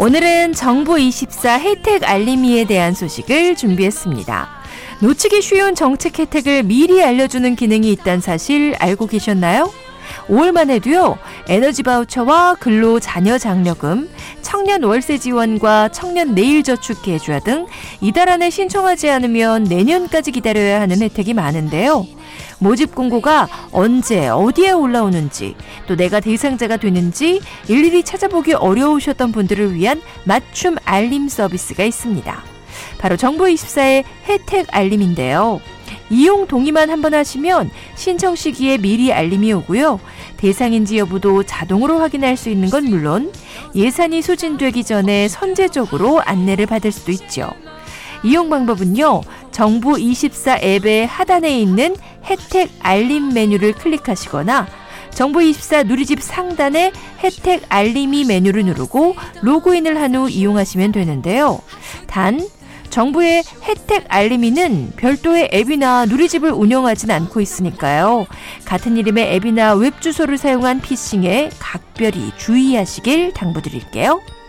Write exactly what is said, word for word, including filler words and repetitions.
오늘은 정부이십사 혜택 알림이에 대한 소식을 준비했습니다. 놓치기 쉬운 정책 혜택을 미리 알려주는 기능이 있다는 사실 알고 계셨나요? 오월만 해도요, 에너지 바우처와 근로 자녀 장려금, 청년 월세 지원과 청년 내일저축 계좌 등 이달 안에 신청하지 않으면 내년까지 기다려야 하는 혜택이 많은데요. 모집 공고가 언제 어디에 올라오는지, 또 내가 대상자가 되는지 일일이 찾아보기 어려우셨던 분들을 위한 맞춤 알림 서비스가 있습니다. 바로 정부이십사의 혜택 알림인데요. 이용 동의만 한번 하시면 신청 시기에 미리 알림이 오고요. 대상인지 여부도 자동으로 확인할 수 있는 건 물론 예산이 소진되기 전에 선제적으로 안내를 받을 수도 있죠. 이용 방법은요, 정부이십사 앱의 하단에 있는 혜택 알림 메뉴를 클릭하시거나 정부이십사 누리집 상단의 혜택 알림이 메뉴를 누르고 로그인을 한 후 이용하시면 되는데요. 단, 정부의 혜택 알림이는 별도의 앱이나 누리집을 운영하진 않고 있으니까요. 같은 이름의 앱이나 웹 주소를 사용한 피싱에 각별히 주의하시길 당부드릴게요.